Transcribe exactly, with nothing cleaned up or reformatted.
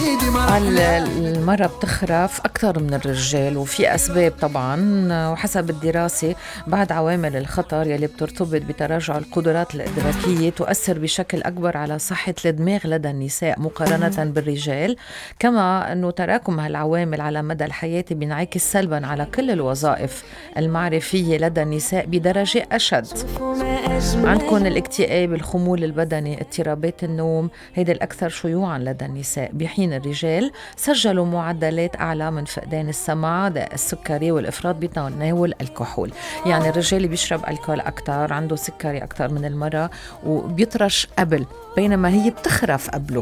ال- المرأة بتخرف أكثر من الرجال، وفي أسباب طبعا. وحسب الدراسة بعد عوامل الخطر يلي بترتبط بتراجع القدرات الإدراكية تؤثر بشكل أكبر على صحة الدماغ لدى النساء مقارنة بالرجال. كما أنه تراكم هالعوامل على مدى الحياة بينعكس سلبا على كل الوظائف المعرفية لدى النساء بدرجة أشد. عندكم الاكتئاب، الخمول البدني، اضطرابات النوم، هيدا الأكثر شيوعا لدى النساء، بحين الرجال سجلوا معدلات أعلى من فقدان السمع، داء السكري، والإفراط بتناول الكحول. يعني الرجال اللي بيشرب الكحول أكتر عنده سكري أكتر من المرأة وبيطرش قبل، بينما هي بتخرف قبله.